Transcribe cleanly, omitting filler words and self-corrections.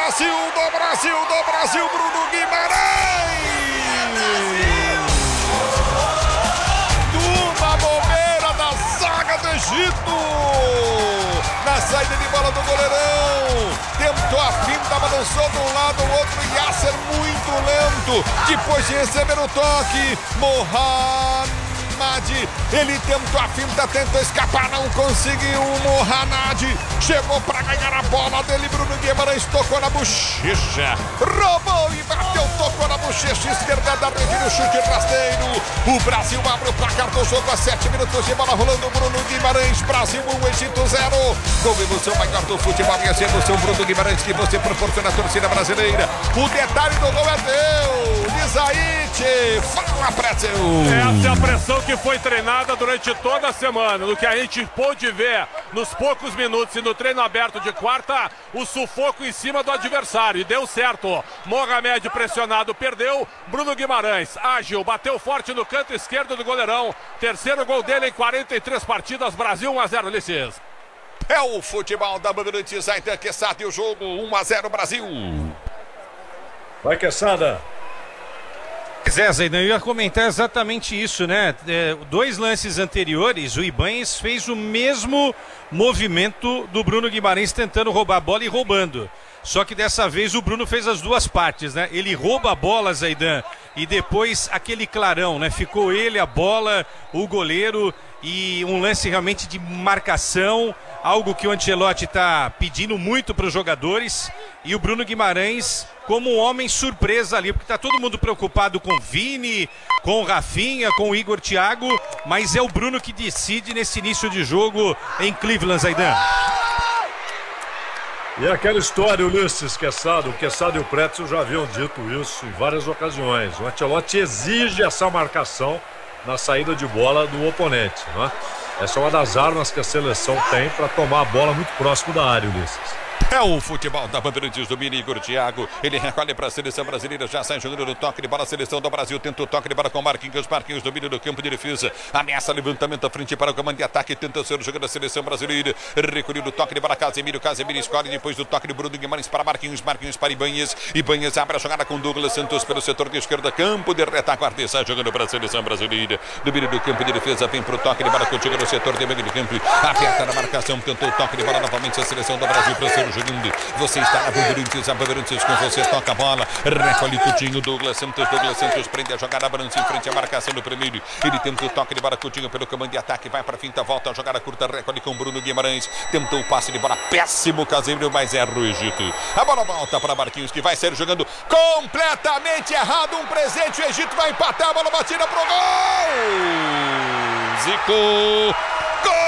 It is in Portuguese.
Brasil, Bruno Guimarães! Uma bobeira da zaga do Egito! Na saída de bola do goleirão, tentou a finta, balançou de um lado, o outro, Yasser muito lento, depois de receber o toque, Mohamed, ele tentou a finta, tentou escapar, não conseguiu, Mohamed chegou para ganhar a bola dele, Bruno Guimarães tocou na bochecha, roubou e bateu, tocou na bochecha esquerda da rede, no chute rasteiro, o Brasil abre o placar do jogo a 7 minutos de bola rolando, Bruno Guimarães, Brasil 1, Egito 0, com emoção maior do futebol, e essa emoção, Bruno Guimarães, que você proporciona à torcida brasileira, o detalhe do gol é teu, Lizaite, fala Pretzel. Essa é a pressão que foi treinada durante toda a semana, no que a gente pôde ver nos poucos minutos e no treino aberto de quarta, o sufoco em cima do adversário, e deu certo. Mohamed pressionado, perdeu, Bruno Guimarães, ágil, bateu forte no canto esquerdo do goleirão, terceiro gol dele em 43 partidas, Brasil 1-0, Ulisses. É o futebol da Bandeirantes, Aitan Quesada e o jogo 1-0 Brasil. Vai, Quesada. Zaidan, eu ia comentar exatamente isso, né? Dois lances anteriores, o Ibanez fez o mesmo movimento do Bruno Guimarães tentando roubar a bola e roubando. Só que dessa vez o Bruno fez as duas partes, né? Ele rouba a bola, Zaidan, e depois aquele clarão, né? Ficou ele, a bola, o goleiro, e um lance realmente de marcação, algo que o Ancelotti está pedindo muito para os jogadores, e o Bruno Guimarães como um homem surpresa ali, porque está todo mundo preocupado com o Vini, com o Rafinha, com o Igor Thiago, mas é o Bruno que decide nesse início de jogo em Cleveland, Zaidan. E aquela história, Ulisses, o Quesada e o Pretzel já haviam dito isso em várias ocasiões. O Ancelotti exige essa marcação na saída de bola do oponente, né? Essa é uma das armas que a seleção tem para tomar a bola muito próximo da área, Ulisses. É o futebol da Bandeirantes do Mini, Igor Thiago, ele recolhe para a seleção brasileira, já sai jogando no toque de bola, a seleção do Brasil tenta o toque de bola com Marquinhos domina do campo de defesa, ameaça levantamento à frente para o comando de ataque, tenta ser jogando a seleção brasileira, recolhido o toque de bola, Casemiro escolhe depois do toque de Bruno Guimarães para Marquinhos para Ibanez abre a jogada com Douglas Santos pelo setor de esquerda, campo de retaguarda, sai jogando para a seleção brasileira, domina do campo de defesa, vem para o toque de bola, continua no setor de meio de campo, aperta na marcação, tentou o toque de bola novamente a seleção do Brasil para ser jogando. Você está na Bandeirantes com você, toca a bola, recolhe Coutinho, Douglas Santos prende a jogada, avança em frente à marcação do primeiro, ele tenta o toque de bola, Coutinho pelo comando de ataque, vai para a finta, volta a jogada curta, recolhe com Bruno Guimarães, tentou o passe de bola, péssimo Casemiro, mas erra o Egito, a bola volta para Marquinhos, que vai ser jogando completamente errado, um presente, o Egito vai empatar, a bola batida pro gol, Zico.